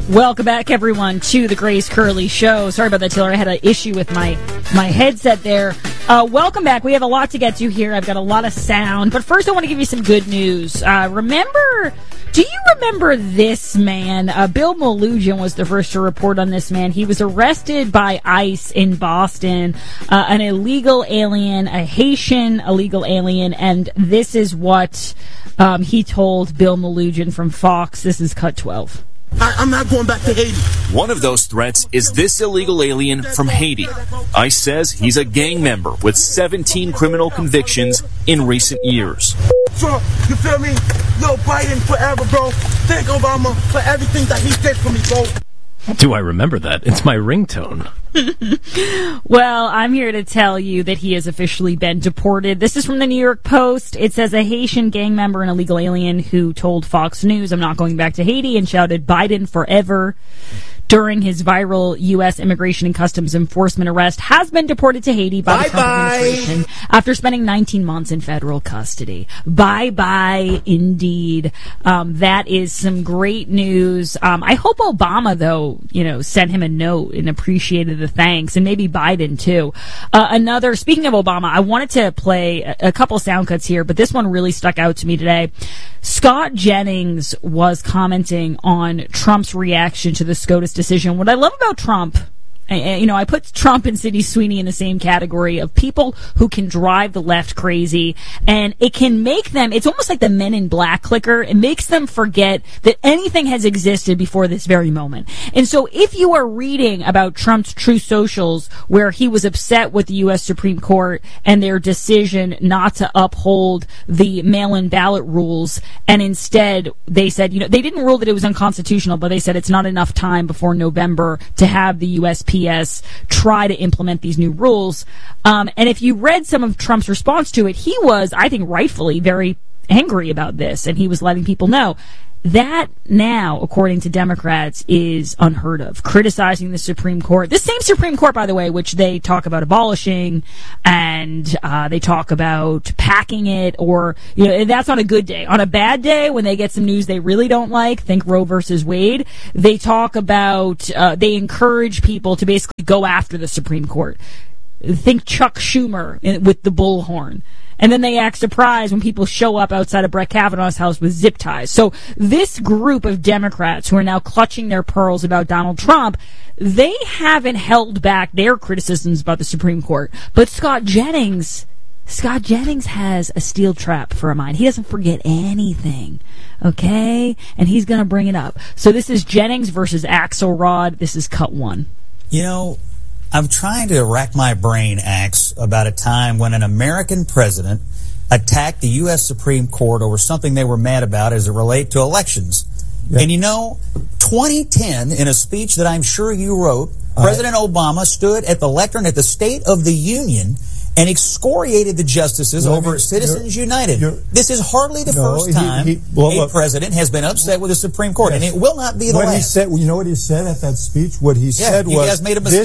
Welcome back, everyone, to the Grace Curley Show. Sorry about that, Taylor. I had an issue with my headset there. Welcome back. We have a lot to get to here. I've got a lot of sound. But first, I want to give you some good news. Do you remember this man? Bill Melugin was the first to report on this man. He was arrested by ICE in Boston, an illegal alien, a Haitian illegal alien, and this is what he told Bill Melugin from Fox. This is Cut 12. I'm not going back to Haiti. One of those threats is this illegal alien from Haiti. ICE says he's a gang member with 17 criminal convictions in recent years. So, you feel me? Lil Biden forever, bro. Thank Obama for everything that he did for me, bro. Do I remember that? It's my ringtone. Well, I'm here to tell you that he has officially been deported. This is from the New York Post. It says a Haitian gang member and illegal alien who told Fox News, "I'm not going back to Haiti," and shouted "Biden forever" during his viral U.S. Immigration and Customs Enforcement arrest, has been deported to Haiti by the Trump administration after spending 19 months in federal custody. Bye-bye, indeed. That is some great news. I hope Obama, though, sent him a note and appreciated the thanks, and maybe Biden, too. Speaking of Obama, I wanted to play a couple sound cuts here, but this one really stuck out to me today. Scott Jennings was commenting on Trump's reaction to the SCOTUS decision. What I love about Trump, I put Trump and Sidney Sweeney in the same category of people who can drive the left crazy, and it can make them, it's almost like the Men in Black clicker. It makes them forget that anything has existed before this very moment. And so if you are reading about Trump's Truth Socials, where he was upset with the U.S. Supreme Court and their decision not to uphold the mail-in ballot rules, and instead they said, they didn't rule that it was unconstitutional, but they said it's not enough time before November to have the USPS try to implement these new rules. And if you read some of Trump's response to it, he was, I think, rightfully very angry about this, and he was letting people know. That now, according to Democrats, is unheard of. Criticizing the Supreme Court. This same Supreme Court, by the way, which they talk about abolishing, and they talk about packing it, or, that's on a good day. On a bad day, when they get some news they really don't like, think Roe versus Wade, they talk about, they encourage people to basically go after the Supreme Court. Think Chuck Schumer with the bullhorn. And then they act surprised when people show up outside of Brett Kavanaugh's house with zip ties. So this group of Democrats who are now clutching their pearls about Donald Trump, they haven't held back their criticisms about the Supreme Court. But Scott Jennings has a steel trap for a mind. He doesn't forget anything, okay? And he's going to bring it up. So this is Jennings versus Axelrod. This is Cut 1. I'm trying to rack my brain, Axe, about a time when an American president attacked the U.S. Supreme Court over something they were mad about as it relates to elections. Yep. And 2010, in a speech that I'm sure you wrote, President Obama stood at the lectern at the State of the Union and excoriated the justices over Citizens United. This is hardly the first time a president has been upset with the Supreme Court, and it will not be the last. He said, you know what he said at that speech? What he said was,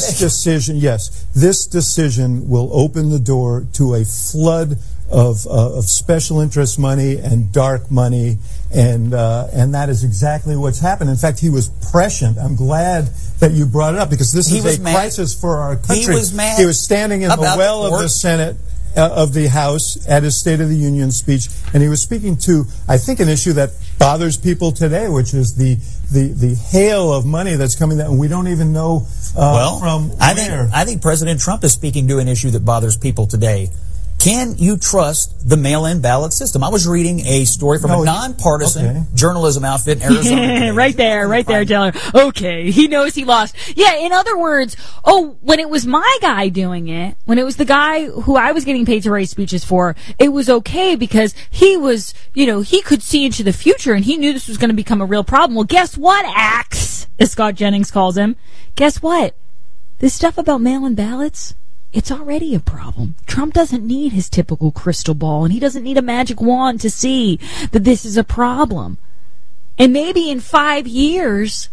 this decision will open the door to a flood of special interest money and dark money, and that is exactly what's happened. In fact, he was prescient. I'm glad that you brought it up, because this is a crisis for our country. He was mad. He was standing in the well of the Senate, of the House, at his State of the Union speech, and he was speaking to, I think, an issue that bothers people today, which is the hail of money that's coming down, and we don't even know from where. I think President Trump is speaking to an issue that bothers people today. Can you trust the mail-in ballot system? I was reading a story from a nonpartisan journalism outfit in Arizona. Right there, Taylor. Okay, he knows he lost. Yeah, in other words, when it was my guy doing it, when it was the guy who I was getting paid to write speeches for, it was okay because he was, he could see into the future and he knew this was going to become a real problem. Well, guess what, Axe, as Scott Jennings calls him? Guess what? This stuff about mail-in ballots, it's already a problem. Trump doesn't need his typical crystal ball, and he doesn't need a magic wand to see that this is a problem. And maybe in 5 years,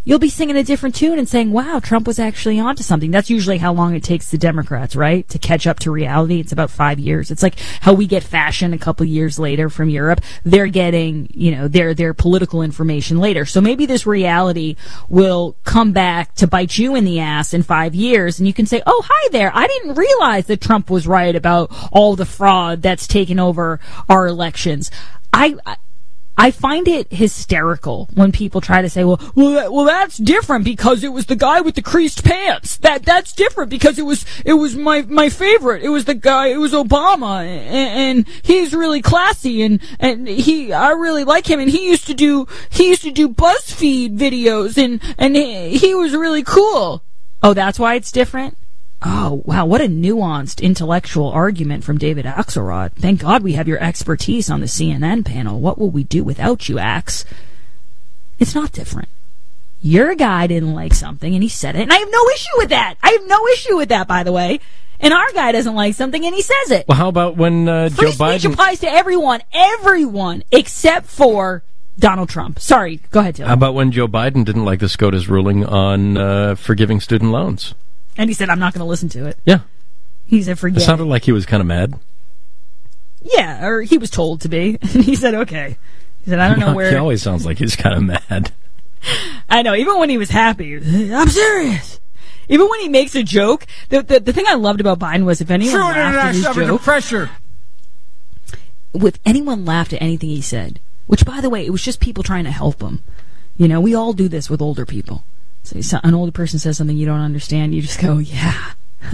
you'll be singing a different tune and saying, wow, Trump was actually onto something. That's usually how long it takes the Democrats, right, to catch up to reality. It's about 5 years. It's like how we get fashion a couple years later from Europe. They're getting, their political information later. So maybe this reality will come back to bite you in the ass in 5 years, and you can say, oh, hi there, I didn't realize that Trump was right about all the fraud that's taken over our elections. I find it hysterical when people try to say, well, that's different because it was the guy with the creased pants. That's different because it was my favorite. It was the guy. It was Obama, and he's really classy, and I really like him. And he used to do BuzzFeed videos, and he was really cool. Oh, that's why it's different. Oh, wow, what a nuanced intellectual argument from David Axelrod. Thank God we have your expertise on the CNN panel. What will we do without you, Ax? It's not different. Your guy didn't like something, and he said it, and I have no issue with that. I have no issue with that, by the way. And our guy doesn't like something, and he says it. Well, how about when Joe Biden... Free speech applies to everyone, except for Donald Trump. Sorry, go ahead, Taylor. How about when Joe Biden didn't like the SCOTUS ruling on forgiving student loans? And he said, I'm not going to listen to it. Yeah. He said, forget it. It sounded like he was kind of mad. Yeah, or he was told to be. And he said, okay. He said, I don't know where... He always sounds like he's kind of mad. I know. Even when he was happy, I'm serious. Even when he makes a joke, the thing I loved about Biden was if anyone laughed at his joke... pressure. If anyone laughed at anything he said, which, by the way, it was just people trying to help him. We all do this with older people. So an older person says something you don't understand, you just go, yeah,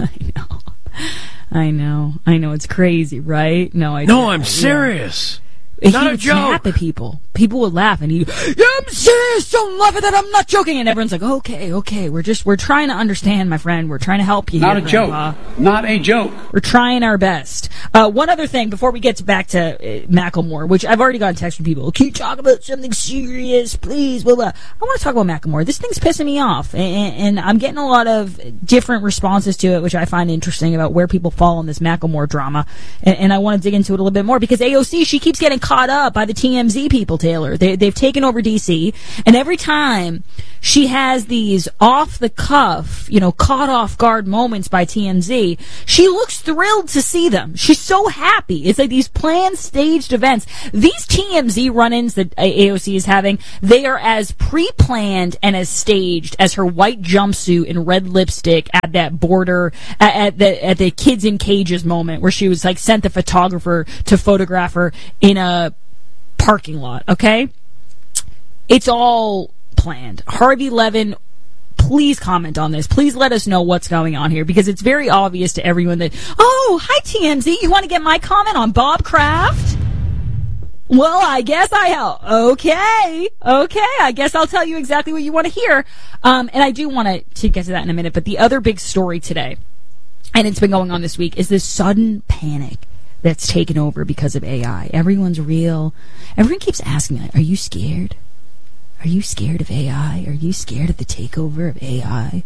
I know, it's crazy, right? I'm serious. He Not a would joke. snap at people. People would laugh, and I'm serious, don't laugh at that, I'm not joking. And everyone's like, okay, we're trying to understand, my friend, we're trying to help you. Not here, a joke. Grandpa. Not a joke. We're trying our best. One other thing before we get back to Macklemore, which I've already gotten text from people. Can you talk about something serious, please? Blah, blah. I want to talk about Macklemore. This thing's pissing me off, and I'm getting a lot of different responses to it, which I find interesting about where people fall in this Macklemore drama. And I want to dig into it a little bit more because AOC, she keeps getting caught up by the TMZ people, Taylor. They've taken over DC, and every time she has these off-the-cuff, caught off-guard moments by TMZ, she looks thrilled to see them. She's so happy. It's like these planned, staged events. These TMZ run-ins that AOC is having, they are as pre-planned and as staged as her white jumpsuit and red lipstick at that border, at the kids in cages moment where she was like sent the photographer to photograph her in a parking lot, okay? It's all planned. Harvey Levin, please comment on this. Please let us know what's going on here because it's very obvious to everyone that, oh, hi TMZ, you want to get my comment on Bob Kraft? Well, I guess I help. Okay, I guess I'll tell you exactly what you want to hear. And I do want to get to that in a minute, but the other big story today, and it's been going on this week, is this sudden panic that's taken over because of AI. Everyone's real. Everyone keeps asking me, are you scared? Are you scared of AI? Are you scared of the takeover of AI?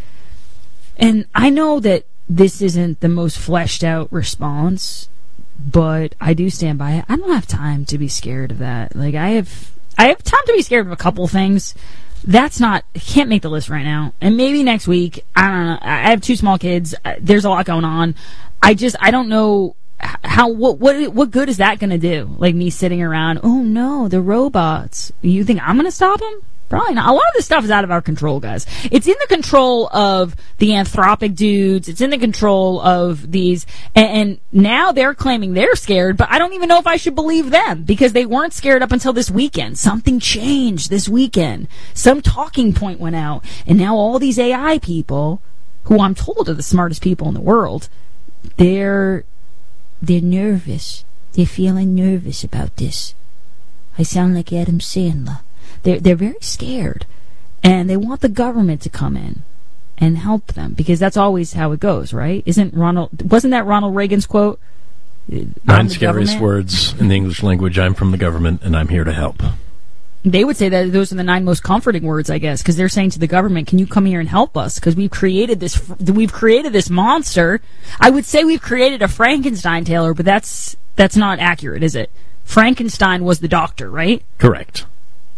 And I know that this isn't the most fleshed out response, but I do stand by it. I don't have time to be scared of that. Like, I have time to be scared of a couple things. That's not, can't make the list right now. And maybe next week, I don't know. I have 2 small kids. There's a lot going on. I don't know what good is that going to do? Like me sitting around, oh no, the robots. You think I'm going to stop them? Probably not. A lot of this stuff is out of our control, guys. It's in the control of the Anthropic dudes. It's in the control of these. And now they're claiming they're scared, but I don't even know if I should believe them because they weren't scared up until this weekend. Something changed this weekend. Some talking point went out. And now all these AI people, who I'm told are the smartest people in the world, they're nervous. They're feeling nervous about this. I sound like Adam Sandler. They're very scared, and they want the government to come in and help them because that's always how it goes, right? Wasn't that Ronald Reagan's quote? 9 scariest words in the English language. I'm from the government, and I'm here to help. They would say that those are the 9 most comforting words, I guess, because they're saying to the government, can you come here and help us? Because we've created this monster. I would say we've created a Frankenstein, Taylor, but that's not accurate, is it? Frankenstein was the doctor, right? Correct.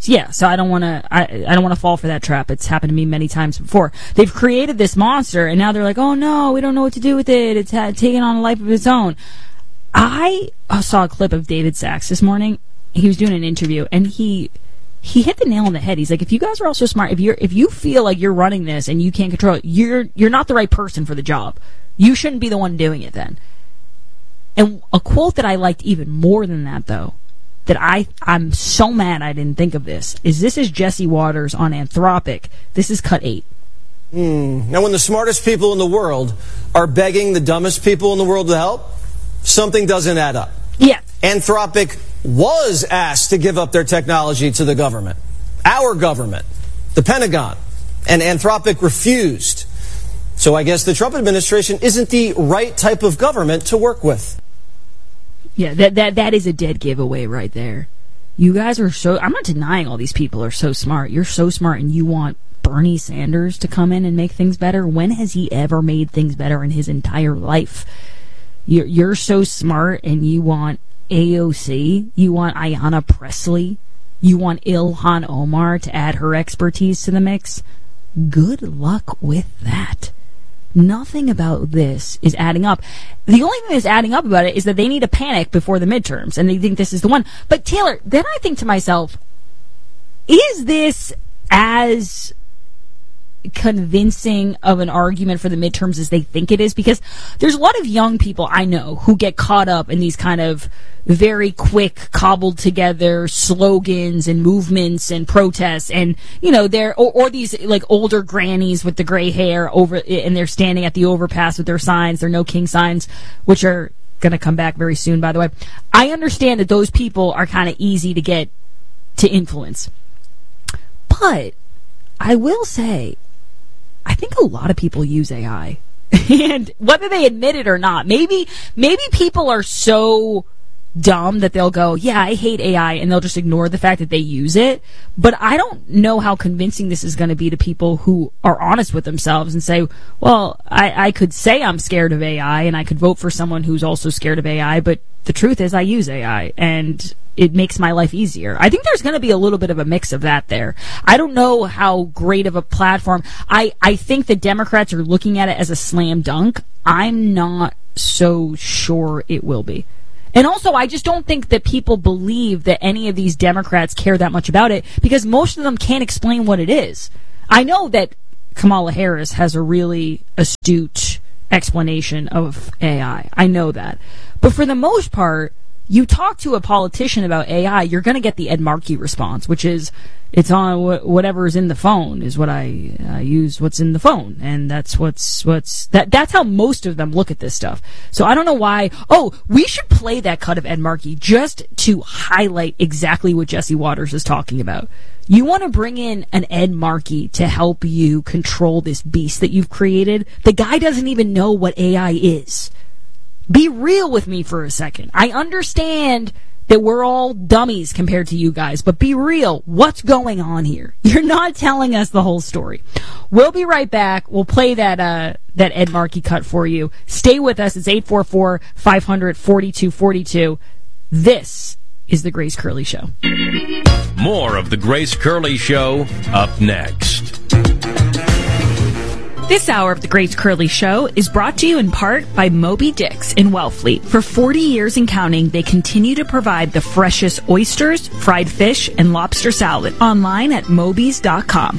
So I don't want to. I don't want to fall for that trap. It's happened to me many times before. They've created this monster, and now they're like, "Oh no, we don't know what to do with it. It's taken on a life of its own." I saw a clip of David Sachs this morning. He was doing an interview, and he hit the nail on the head. He's like, "If you guys are all so smart, if you feel like you're running this and you can't control it, you're not the right person for the job. You shouldn't be the one doing it then." And a quote that I liked even more than that, though, that I'm so mad I didn't think of this is Jesse Waters on Anthropic. This is cut 8. Now, when the smartest people in the world are begging the dumbest people in the world to help, something doesn't add up. Yeah. Anthropic was asked to give up their technology to the government, our government, the Pentagon, and Anthropic refused. So I guess the Trump administration isn't the right type of government to work with. Yeah, that is a dead giveaway right there. You guys are so... I'm not denying all these people are so smart. You're so smart, and you want Bernie Sanders to come in and make things better? When has he ever made things better in his entire life? You're so smart, and you want AOC. You want Ayanna Pressley. You want Ilhan Omar to add her expertise to the mix. Good luck with that. Nothing about this is adding up. The only thing that's adding up about it is that they need to panic before the midterms, and they think this is the one. But Taylor, then I think to myself, is this as convincing of an argument for the midterms as they think it is? Because there's a lot of young people I know who get caught up in these kind of very quick, cobbled together slogans and movements and protests, and they're or these like older grannies with the gray hair and they're standing at the overpass with their signs, their No King signs, which are going to come back very soon, by the way. I understand that those people are kind of easy to get to influence, but I will say, I think a lot of people use AI, and whether they admit it or not, maybe people are so dumb that they'll go, yeah, I hate AI, and they'll just ignore the fact that they use it. But I don't know how convincing this is going to be to people who are honest with themselves and say, well, I could say I'm scared of AI, and I could vote for someone who's also scared of AI, but the truth is I use AI, and it makes my life easier. I think there's going to be a little bit of a mix of that there. I don't know how great of a platform. I think the Democrats are looking at it as a slam dunk. I'm not so sure it will be. And also, I just don't think that people believe that any of these Democrats care that much about it, because most of them can't explain what it is. I know that Kamala Harris has a really astute explanation of AI. I know that. But for the most part, you talk to a politician about AI, you're going to get the Ed Markey response, which is, it's on whatever's in the phone is what I use what's in the phone. And that's that's how most of them look at this stuff. So I don't know why. Oh, we should play that cut of Ed Markey just to highlight exactly what Jesse Waters is talking about. You want to bring in an Ed Markey to help you control this beast that you've created? The guy doesn't even know what AI is. Be real with me for a second. I understand that we're all dummies compared to you guys, but be real. What's going on here? You're not telling us the whole story. We'll be right back. We'll play that Ed Markey cut for you. Stay with us. It's 844-500-4242. This is The Grace Curley Show. More of The Grace Curley Show up next. This hour of The Grace Curley Show is brought to you in part by Moby Dick's in Wellfleet. For 40 years and counting, they continue to provide the freshest oysters, fried fish, and lobster salad. Online at mobys.com.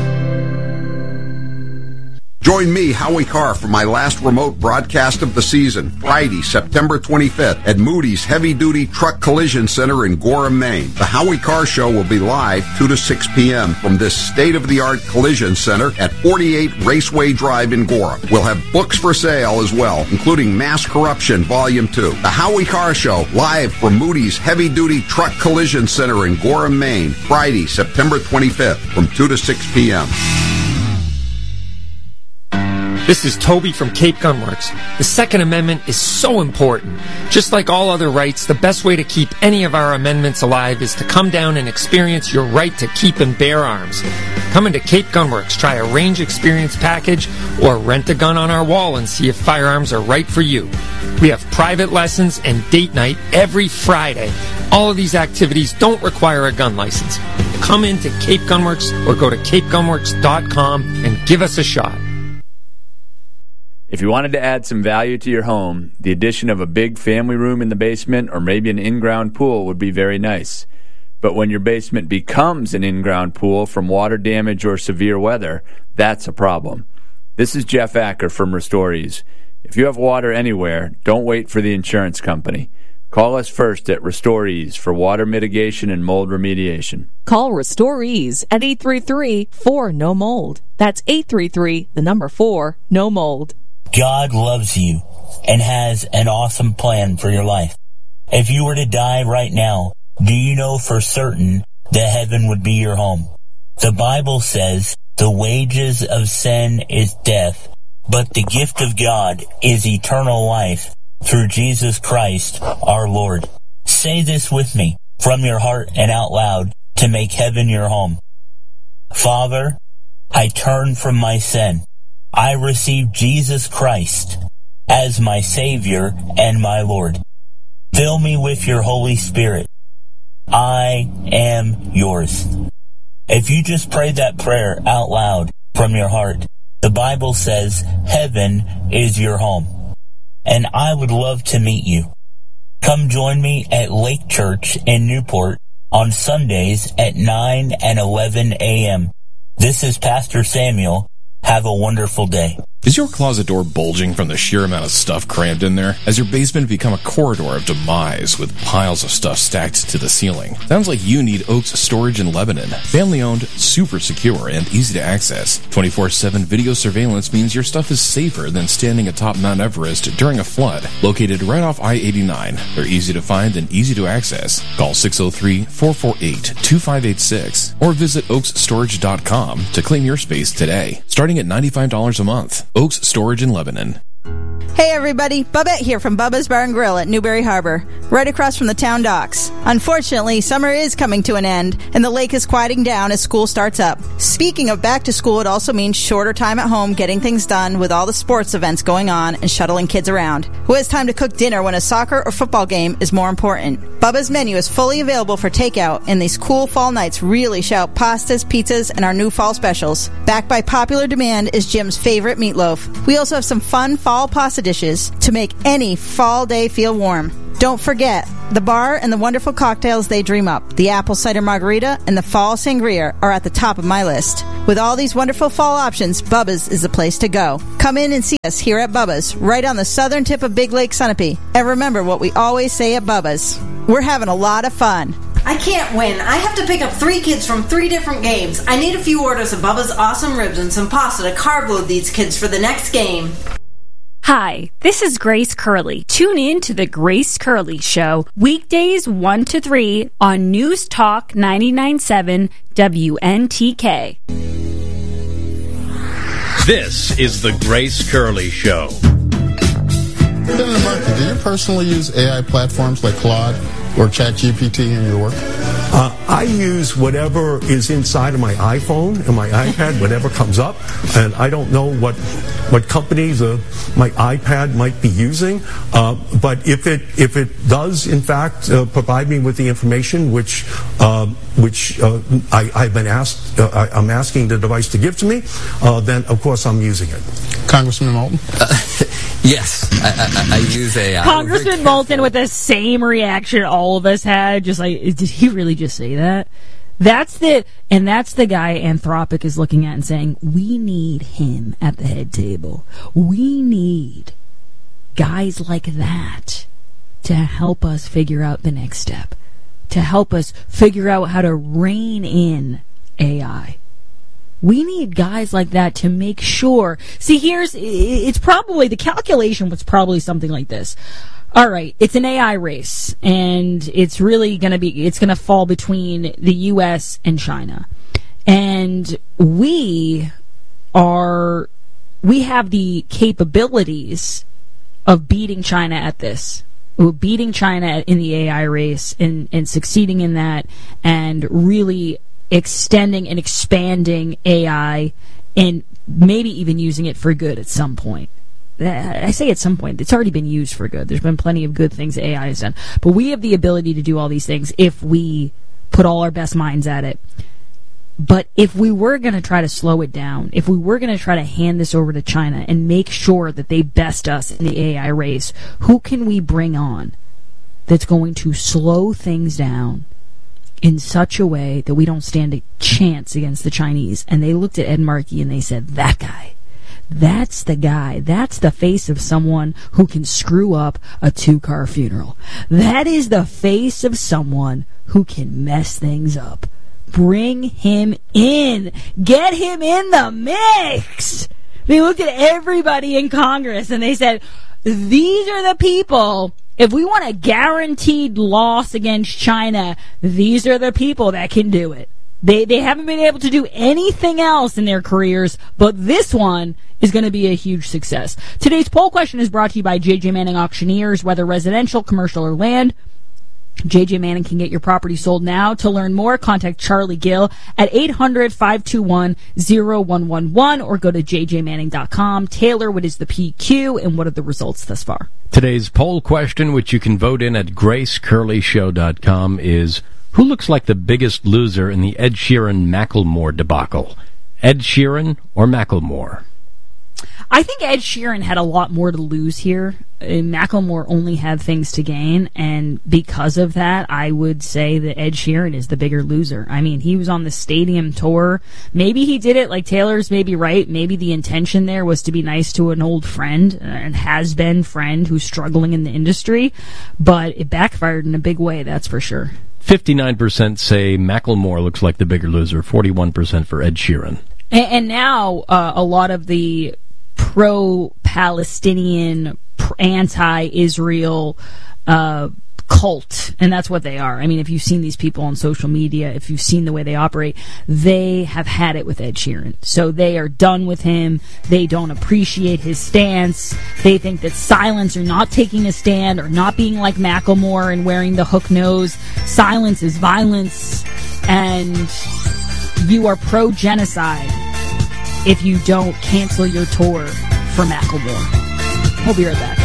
Join me, Howie Carr, for my last remote broadcast of the season, Friday, September 25th, at Moody's Heavy Duty Truck Collision Center in Gorham, Maine. The Howie Carr Show will be live 2 to 6 p.m. from this state-of-the-art collision center at 48 Raceway Drive in Gorham. We'll have books for sale as well, including Mass Corruption Volume 2. The Howie Carr Show, live from Moody's Heavy Duty Truck Collision Center in Gorham, Maine, Friday, September 25th, from 2 to 6 p.m. This is Toby from Cape Gun Works. The Second Amendment is so important. Just like all other rights, the best way to keep any of our amendments alive is to come down and experience your right to keep and bear arms. Come into Cape Gun Works, try a range experience package, or rent a gun on our wall and see if firearms are right for you. We have private lessons and date night every Friday. All of these activities don't require a gun license. come into Cape Gunworks or go to capegunworks.com and give us a shot. If you wanted to add some value to your home, the addition of a big family room in the basement or maybe an in-ground pool would be very nice. But when your basement becomes an in-ground pool from water damage or severe weather, that's a problem. This is Jeff Acker from Restorees. If you have water anywhere, don't wait for the insurance company. Call us first at Restorees for water mitigation and mold remediation. Call Restorees at 833-4-NO-MOLD. That's 833-4-NO-MOLD. God loves you and has an awesome plan for your life. If you were to die right now, do you know for certain that heaven would be your home? The Bible says the wages of sin is death, but the gift of God is eternal life through Jesus Christ our Lord. Say this with me from your heart and out loud to make heaven your home. Father, I turn from my sin. I receive Jesus Christ as my Savior and my Lord. Fill me with your Holy Spirit. I am yours. If you just prayed that prayer out loud from your heart, the Bible says heaven is your home. And I would love to meet you. Come join me at Lake Church in Newport on Sundays at 9 and 11 a.m. This is Pastor Samuel. Have a wonderful day. Is your closet door bulging from the sheer amount of stuff crammed in there? Has your basement become a corridor of demise with piles of stuff stacked to the ceiling? Sounds like you need Oaks Storage in Lebanon. Family-owned, super secure, and easy to access. 24/7 video surveillance means your stuff is safer than standing atop Mount Everest during a flood. Located right off I-89, they're easy to find and easy to access. Call 603-448-2586 or visit oaksstorage.com to claim your space today, starting at $95 a month. Oaks Storage in Lebanon. Hey everybody, Bubette here from Bubba's Bar and Grill at Newberry Harbor, right across from the town docks. Unfortunately, summer is coming to an end, and the lake is quieting down as school starts up. Speaking of back to school, it also means shorter time at home getting things done with all the sports events going on and shuttling kids around. Who has time to cook dinner when a soccer or football game is more important? Bubba's menu is fully available for takeout, and these cool fall nights really shout pastas, pizzas, and our new fall specials. Backed by popular demand is Jim's favorite meatloaf. We also have some fun fall pasta dishes to make any fall day feel warm. Don't forget, the bar and the wonderful cocktails they dream up, the apple cider margarita and the fall sangria, are at the top of my list. With all these wonderful fall options, Bubba's is the place to go. Come in and see us here at Bubba's, right on the southern tip of Big Lake Sunapee. And remember what we always say at Bubba's: we're having a lot of fun. I can't win. I have to pick up 3 kids from 3 different games. I need a few orders of Bubba's awesome ribs and some pasta to carb load these kids for the next game. Hi, this is Grace Curley. Tune in to the Grace Curley Show, weekdays 1 to 3 on News Talk 99.7 WNTK. This is the Grace Curley Show. Ben and Marky, do you personally use AI platforms like Claude or ChatGPT in your work? I use whatever is inside of my iPhone and my iPad, whatever comes up, and I don't know what companies my iPad might be using. But if it does in fact provide me with the information which I've been asked, I'm asking the device to give to me, then of course I'm using it. Congressman Moulton? Yes, I use AI. Congressman Moulton with the same reaction all of us had, just like, did he really just say that? That's the guy Anthropic is looking at and saying, we need him at the head table. We need guys like that to help us figure out the next step, to help us figure out how to rein in AI. We need guys like that to make sure. See, it's probably, the calculation was probably something like this. All right, it's an AI race, and it's really going to fall between the U.S. and China. And we have the capabilities of beating China at this. Beating China in the AI race and succeeding in that, and really extending and expanding AI and maybe even using it for good at some point. I say at some point. It's already been used for good. There's been plenty of good things that AI has done. But we have the ability to do all these things if we put all our best minds at it. But if we were going to try to slow it down, if we were going to try to hand this over to China and make sure that they best us in the AI race, who can we bring on that's going to slow things down in such a way that we don't stand a chance against the Chinese? And they looked at Ed Markey and they said, that guy. That's the guy. That's the face of someone who can screw up a 2-car funeral. That is the face of someone who can mess things up. Bring him in. Get him in the mix. They looked at everybody in Congress and they said, these are the people. If we want a guaranteed loss against China, these are the people that can do it. They haven't been able to do anything else in their careers, but this one is going to be a huge success. Today's poll question is brought to you by J.J. Manning Auctioneers, whether residential, commercial, or land. J.J. Manning can get your property sold now. To learn more, contact Charlie Gill at 800-521-0111 or go to jjmanning.com. Taylor, what is the PQ and what are the results thus far? Today's poll question, which you can vote in at gracecurleyshow.com, is who looks like the biggest loser in the Ed Sheeran-Macklemore debacle? Ed Sheeran or Macklemore? I think Ed Sheeran had a lot more to lose here. Macklemore only had things to gain, and because of that, I would say that Ed Sheeran is the bigger loser. I mean, he was on the stadium tour. Maybe he did it, like Taylor's maybe right. Maybe the intention there was to be nice to an old friend, and has-been friend who's struggling in the industry, but it backfired in a big way, that's for sure. 59% say Macklemore looks like the bigger loser, 41% for Ed Sheeran. And now a lot of the pro-Palestinian, anti-Israel cult, and that's what they are. I mean, if you've seen these people on social media, if you've seen the way they operate, they have had it with Ed Sheeran. So they are done with him. They don't appreciate his stance. They think that silence or not taking a stand or not being like Macklemore and wearing the hook nose, silence is violence, and you are pro-genocide if you don't cancel your tour for Macklemore. We'll be right back.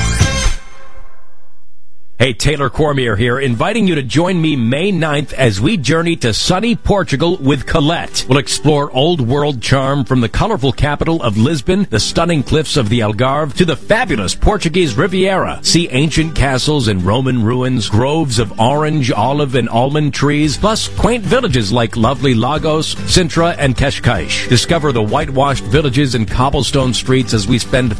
Hey, Taylor Cormier here, inviting you to join me May 9th as we journey to sunny Portugal with Colette. We'll explore old world charm from the colorful capital of Lisbon, the stunning cliffs of the Algarve, to the fabulous Portuguese Riviera. See ancient castles and Roman ruins, groves of orange, olive, and almond trees, plus quaint villages like lovely Lagos, Sintra, and Cascais. Discover the whitewashed villages and cobblestone streets as we spend